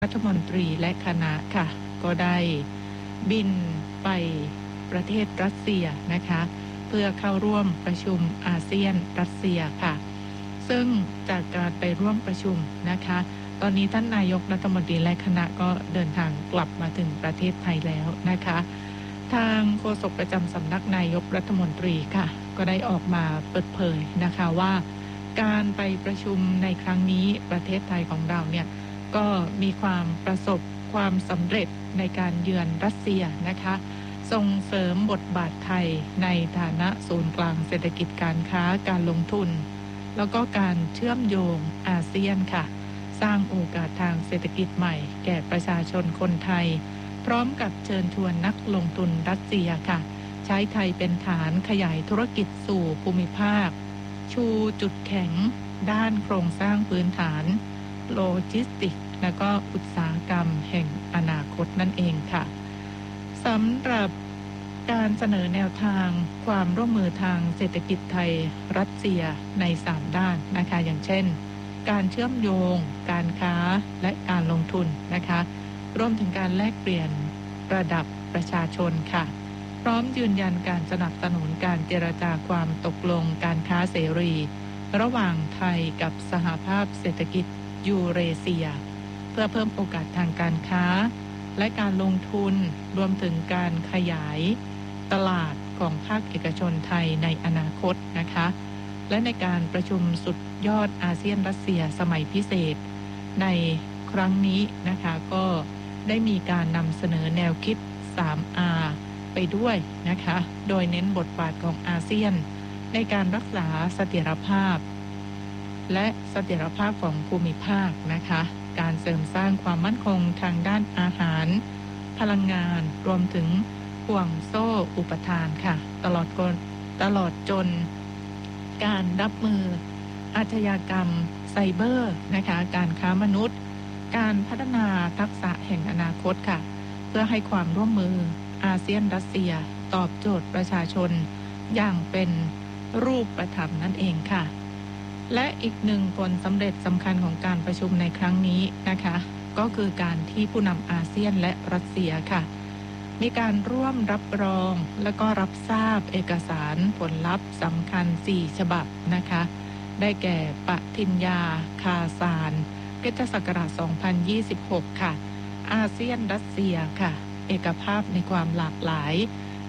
รัฐมนตรีและคณะค่ะก็ได้บินไปประเทศรัสเซียนะคะเพื่อเข้าร่วมประชุมอาเซียนรัสเซียค่ะซึ่งจากการไปร่วมประชุมนะคะตอนนี้ท่านนายกรัฐมนตรีและคณะก็เดินทางกลับมาถึงประเทศไทยแล้วนะคะทางโฆษกประจำสำนักนายกรัฐมนตรีค่ะก็ได้ออกมาเปิดเผยนะคะว่าการไปประชุมในครั้งนี้ประเทศไทยของเราเนี่ยก็มีความประสบความสำเร็จในการเยือนรัสเซียนะคะส่งเสริมบทบาทไทยในฐานะศูนย์กลางเศรษฐกิจการค้าการลงทุนแล้วก็การเชื่อมโยงอาเซียนค่ะสร้างโอกาสทางเศรษฐกิจใหม่แก่ประชาชนคนไทยพร้อมกับเชิญชวนนักลงทุนรัสเซียค่ะใช้ไทยเป็นฐานขยายธุรกิจสู่ภูมิภาคชูจุดแข็งด้านโครงสร้างพื้นฐานโลจิสติกส์และก็อุตสาหกรรมแห่งอนาคตนั่นเองค่ะสำหรับการเสนอแนวทางความร่วมมือทางเศรษฐกิจไทยรัสเซียใน3ด้านนะคะอย่างเช่นการเชื่อมโยงการค้าและการลงทุนนะคะรวมถึงการแลกเปลี่ยนระดับประชาชนค่ะพร้อมยืนยันการสนับสนุนการเจรจาความตกลงการค้าเสรีระหว่างไทยกับสหภาพเศรษฐกิจยูเรเซียเพื่อเพิ่มโอกาสทางการค้าและการลงทุนรวมถึงการขยายตลาดของภาคเอกชนไทยในอนาคตนะคะและในการประชุมสุดยอดอาเซียนรัสเซียสมัยพิเศษในครั้งนี้นะคะก็ได้มีการนำเสนอแนวคิด 3R ไปด้วยนะคะโดยเน้นบทบาทของอาเซียนในการรักษาเสถียรภาพและเสถียรภาพของภูมิภาคนะคะการเสริมสร้างความมั่นคงทางด้านอาหารพลังงานรวมถึงห่วงโซ่อุปทานค่ะตลอดจนการรับมืออาชญากรรมไซเบอร์นะคะการค้ามนุษย์การพัฒนาทักษะแห่งอนาคตค่ะเพื่อให้ความร่วมมืออาเซียนรัสเซียตอบโจทย์ประชาชนอย่างเป็นรูปธรรมนั่นเองค่ะและอีกหนึ่งผลสำเร็จสำคัญของการประชุมในครั้งนี้นะคะก็คือการที่ผู้นำอาเซียนและรัสเซียค่ะมีการร่วมรับรองและก็รับทราบเอกสารผลลัพธ์สำคัญ4ฉบับนะคะได้แก่ปฏิญญาคาซานคริสตศักราช2026ค่ะอาเซียนรัสเซียค่ะเอกภาพในความหลากหลาย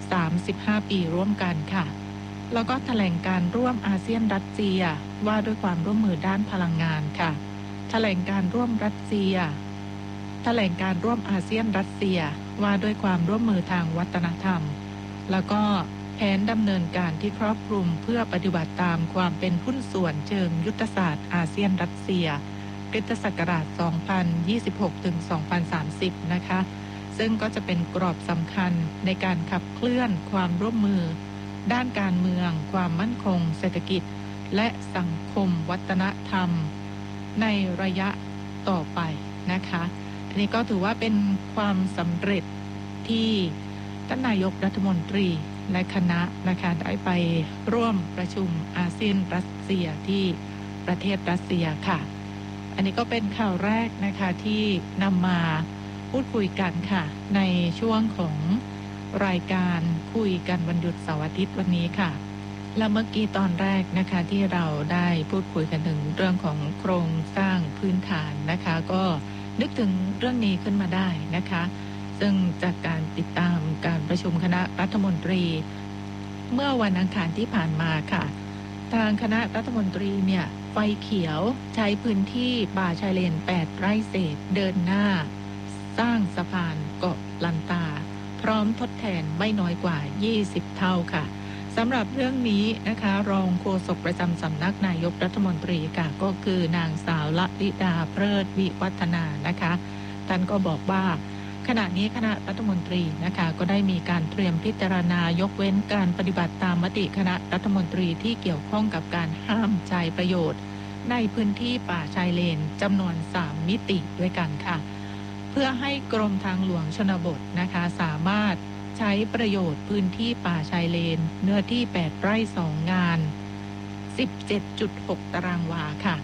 35ปีร่วมกันค่ะแล้วก็แถลงการร่วมอาเซียนรัสเซียว่าด้วยความร่วมมือด้านพลังงานค่ะแถลงการร่วมรัสเซียแถลงการร่วมอาเซียนรัสเซียว่าด้วยความร่วมมือทางวัฒนธรรมแล้วก็แผนดำเนินการที่ครอบคลุมเพื่อปฏิบัติตามความเป็นหุ้นส่วนเชิงยุทธศาสตร์อาเซียนรัสเซียคริสตศักราช2026ถึง2030นะคะซึ่งก็จะเป็นกรอบสำคัญในการขับเคลื่อนความร่วมมือด้านการเมืองความมั่นคงเศรษฐกิจและสังคมวัฒนธรรมในระยะต่อไปนะคะอันนี้ก็ถือว่าเป็นความสำเร็จที่ท่านนายกรัฐมนตรีและคณะนะคะได้ไปร่วมประชุมอาเซียนรัสเซียที่ประเทศรัสเซียค่ะอันนี้ก็เป็นข่าวแรกนะคะที่นำมาพูดคุยกันค่ะในช่วงของรายการคุยกันวันหยุดเสาร์อาทิตย์วันนี้ค่ะและเมื่อกี้ตอนแรกนะคะที่เราได้พูดคุยกันถึงเรื่องของโครงสร้างพื้นฐานนะคะก็นึกถึงเรื่องนี้ขึ้นมาได้นะคะซึ่งจากการติดตามการประชุมคณะรัฐมนตรีเมื่อวันอังคารที่ผ่านมาค่ะทางคณะรัฐมนตรีเนี่ยไฟเขียวใช้พื้นที่ป่าชายเลน8ไร่เศษเดินหน้าสร้างสะพานเกาะลันตาพร้อมทดแทนไม่น้อยกว่า20เท่าค่ะสำหรับเรื่องนี้นะคะรองโฆษกประจำสำนักนายกรัฐมนตรีค่ะก็คือนางสาวละลิดาเพลิดวิวัฒนานะคะท่านก็บอกว่าขณะนี้คณะรัฐมนตรีนะคะก็ได้มีการเตรียมพิจารณายกเว้นการปฏิบัติตามมติคณะรัฐมนตรีที่เกี่ยวข้องกับการห้ามใช้ประโยชน์ในพื้นที่ป่าชายเลนจำนวน3มิติด้วยกันค่ะเพื่อให้กรมทางหลวงชนบทนะคะสามารถใช้ประโยชน์พื้นที่ป่าชายเลนเนื้อที่8ไร่2งาน 17.6 ตารางวาค่ะ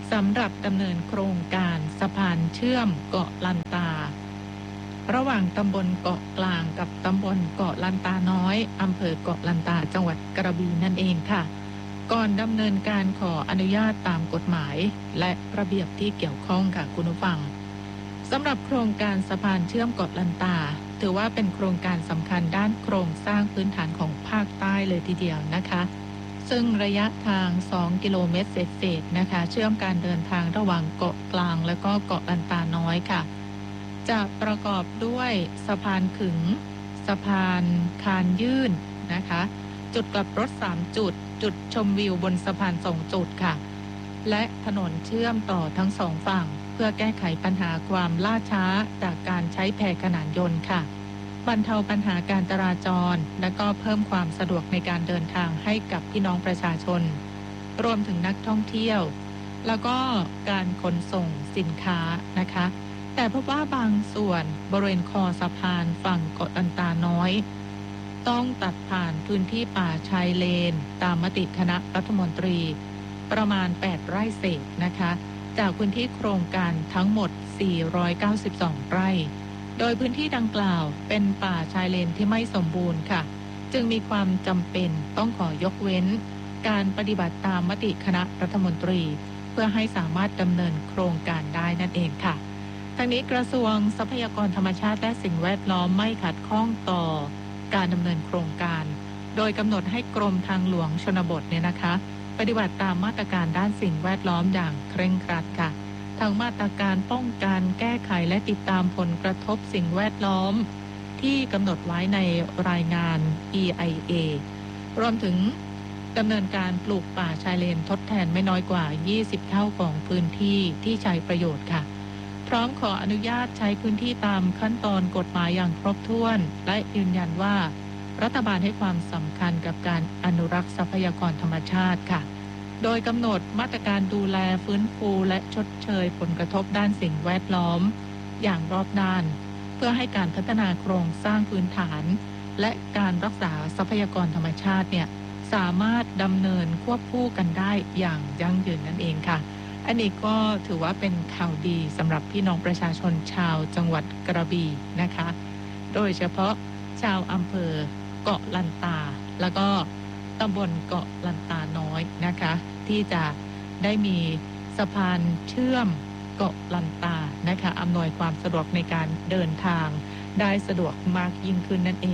สำหรับดำเนินโครงการสะพานเชื่อมเกาะลันตาระหว่างตำบลเกาะกลางกับตำบลเกาะลันตาน้อยอำเภอเกาะลันตาจังหวัดกระบี่นั่นเองค่ะก่อนดำเนินการขออนุญาตตามกฎหมายและระเบียบที่เกี่ยวข้องค่ะคุณผู้ฟังสำหรับโครงการสะพานเชื่อมเกาะลันตาถือว่าเป็นโครงการสำคัญด้านโครงสร้างพื้นฐานของภาคใต้เลยทีเดียวนะคะซึ่งระยะทาง2กิโลเมตรเศษๆนะคะเชื่อมการเดินทางระหว่างเกาะกลางและก็เกาะลันตาน้อยค่ะจะประกอบด้วยสะพานขึงสะพานคานยื่นนะคะจุดกลับรถ3จุดจุดชมวิวบนสะพาน2จุดค่ะและถนนเชื่อมต่อทั้งสองฝั่งเพื่อแก้ไขปัญหาความล่าช้าจากการใช้แพขนานยนต์ค่ะบรรเทาปัญหาการจราจรและก็เพิ่มความสะดวกในการเดินทางให้กับพี่น้องประชาชนรวมถึงนักท่องเที่ยวแล้วก็การขนส่งสินค้านะคะแต่พบว่าบางส่วนบริเวณคอสะพานฝั่งเกาะลันตาน้อยต้องตัดผ่านพื้นที่ป่าชายเลนตามมติคณะรัฐมนตรีประมาณ8ไร่เศษนะคะจากพื้นที่โครงการทั้งหมด492ไร่โดยพื้นที่ดังกล่าวเป็นป่าชายเลนที่ไม่สมบูรณ์ค่ะจึงมีความจำเป็นต้องขอยกเว้นการปฏิบัติตามมติคณะรัฐมนตรีเพื่อให้สามารถดำเนินโครงการได้นั่นเองค่ะทั้งนี้กระทรวงทรัพยากรธรรมชาติและสิ่งแวดล้อมไม่ขัดข้องต่อการดำเนินโครงการโดยกำหนดให้กรมทางหลวงชนบทเนี่ยนะคะปฏิบัติตามมาตรการด้านสิ่งแวดล้อมอย่างเคร่งครัดค่ะทั้งมาตรการป้องกันแก้ไขและติดตามผลกระทบสิ่งแวดล้อมที่กำหนดไว้ในรายงาน EIA รวมถึงดำเนินการปลูกป่าชายเลนทดแทนไม่น้อยกว่า20เท่าของพื้นที่ที่ใช้ประโยชน์ค่ะพร้อมขออนุญาตใช้พื้นที่ตามขั้นตอนกฎหมายอย่างครบถ้วนและยืนยันว่ารัฐบาลให้ความสำคัญกับการอนุรักษ์ทรัพยากรธรรมชาติค่ะโดยกำหนดมาตรการดูแลฟื้นฟูและชดเชยผลกระทบด้านสิ่งแวดล้อมอย่างรอบด้านเพื่อให้การพัฒนาโครงสร้างพื้นฐานและการรักษาทรัพยากรธรรมชาติเนี่ยสามารถดำเนินควบคู่กันได้อย่างยั่งยืนนั่นเองค่ะอันนี้ก็ถือว่าเป็นข่าวดีสำหรับพี่น้องประชาชนชาวจังหวัดกระบี่นะคะโดยเฉพาะชาวอำเภอเกาะลันตาแล้วก็ตำบลเกาะลันตาน้อยนะคะที่จะได้มีสะพานเชื่อมเกาะลันตานะคะอำนวยความสะดวกในการเดินทางได้สะดวกมากยิ่งขึ้นนั่นเอง